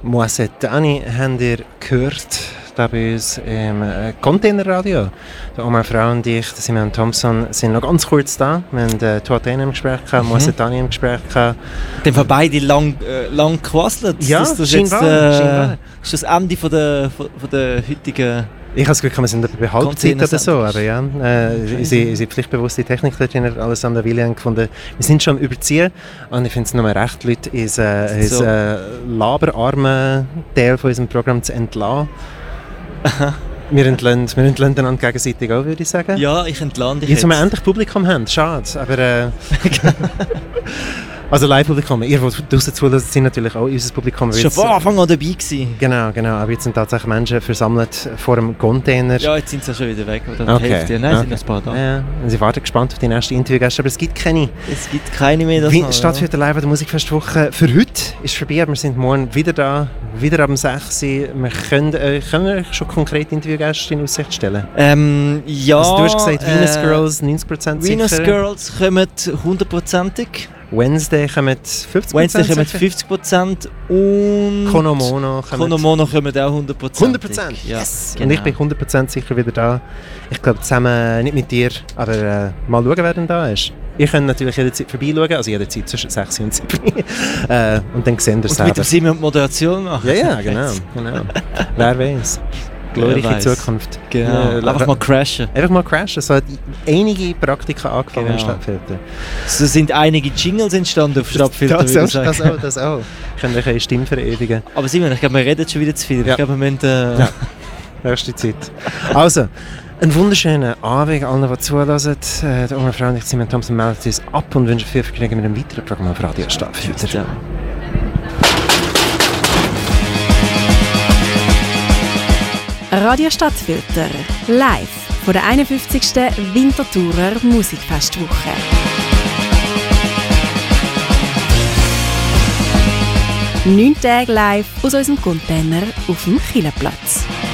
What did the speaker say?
Moi c'est Dani habt ihr gehört, da bei uns im Containerradio. Meine Frau und ich, Simon Thompson, sind noch ganz kurz da. Wir haben Tuaten im Gespräch gehabt, Moi c'est Dani im Gespräch gehabt. Dann haben beide lang gequasselt. Ja, das ist scheinbar. Ist das Ende von der heutigen... Ich habe das Gefühl, wir sind bei Halbzeit oder so. Aber ja, unsere pflichtbewusste Technik dort in Alessandra Willi haben gefunden, wir sind schon am Überziehen. Und ich finde es nur recht, Leute unseren laberarmen Teil von unserem Programm zu entlassen. Wir entlehnen einander gegenseitig auch, würde ich sagen. Ja, ich entlehne dich jetzt. Jetzt, wir endlich Publikum haben, schade. Aber, also Live-Publikum, ihr, die draussen zuhören, sind natürlich auch unser Publikum. Das war schon von Anfang an dabei gewesen. Genau. Aber jetzt sind tatsächlich Menschen versammelt vor dem Container. Ja, jetzt sind sie schon wieder weg. Oder okay. Hälfte. Nein, sind noch ein paar da. Ja, und sie warten gespannt auf die nächste Interviewgäste, aber es gibt keine. Es gibt keine mehr. Wie stattfindet live an der Musikfestwoche für heute ist vorbei, aber wir sind morgen wieder da, wieder ab 6 Uhr. Können wir euch schon konkret Interviewgäste in Aussicht stellen? Ja. Also, du hast gesagt, Venus Girls 90% sicher. Venus Girls kommen 100%ig. Wednesday kommen 50%. Wednesday kommen 50% und Konomono kommen auch 100%. 100%? Ja, yes! Genau. Und ich bin 100% sicher wieder da. Ich glaube zusammen, nicht mit dir, aber mal schauen, wer denn da ist. Ihr könnt natürlich jederzeit vorbeischauen, also jederzeit zwischen 6 und 7. Und dann sehen wir es selber. Und mit dem Simon die Moderation machen. Ja, genau. Wer weiß. Glorreiche Zukunft. Genau. Einfach mal crashen. Es hat einige Praktika angefangen im Stadtfilter. So sind einige Jingles entstanden auf Stadtfilter. Das auch. Ich kann euch eine Stimme verewigen. Aber Simon, ich glaube, wir reden schon wieder zu viel. Ja. Ich glaube, wir müssen... Ja, nächste Zeit. Also, einen wunderschönen Abend allen, die zuhören. Die Oma Frau und ich, Simon Thompson, melden uns ab und wünschen viel Vergnügen mit einem weiteren Programm auf Radio Stadtfilter. Ja. Radio Stadtfilter, live von der 51. Winterthurer Musikfestwoche. 9 Tage live aus unserem Container auf dem Kielerplatz.